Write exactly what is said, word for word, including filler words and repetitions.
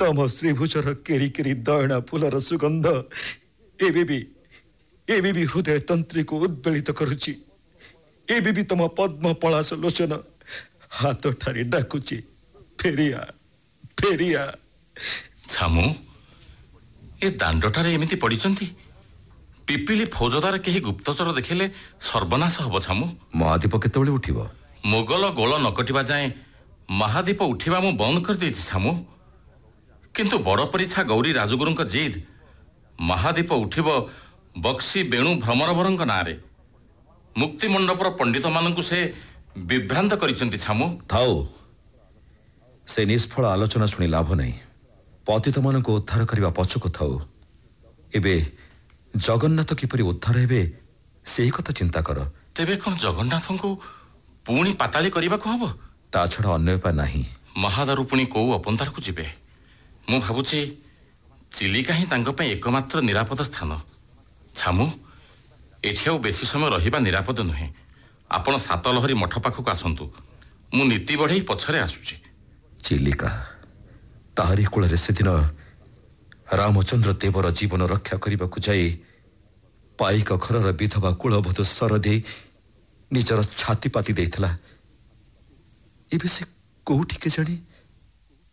तम श्रीभुजर केरी केरी दयना फूलर सुगंध एबे भी एबे भी हृदय तंत्री को उद्वेलित करुची। एबे भी तम पद्म पलाश लोचन हाथ ठारी डाकुची, फेरिया फेरिया। छामू ए दांडटारे एमिति पड़िचंती। पिपिली फौजदार केही गुप्तचर देखिले सर्वनाश हब। छामू महादीप केतेबेले उठिब? मोगल गोल नकटिबा जाए महादीप उठिबा मु बंद कर देछि। छामू किंतु बड़ परीक्षा गौरी राजगुरुंक जिद महादीप उठिब बक्सी बेणु भ्रमरवरंक नारे। मुक्ति मंडपर पंडित मानकु से विभ्रांत करिसंती। छामू थाओ से निष्फल आलोचना शुणी लाभ नहीं। पतित मानकु उद्धार करबा पछकु थाओ। एबे जगन्नाथ किपरि उद्धार हेबे सेही कथा चिंता कर। तेबे कोन जगन्नाथंकु पुणी पाताली करबा को हबो? ता छडा अन्य उपाय नाही। महादारु पुणी को अपंतार को जिबे। मु भाबुछि चिलिका ही तांको पे एकमात्र निरापद स्थान। छामू एठी आउ बेसी समय रहिबा निरापद नुहे। आपण सातलहरी मठ पाखक आसंतु। मु नीति बढ़ई पछरे आसुछि। चिलिका ताहारी कुଳରେ ସେଦିନ रामचंद्र देवर जीवन रक्षा करने को जाए पाइक घरर विधवा कुलबधू सर दे निजर छाती पाति देइथला। एबे से कोठी के जानी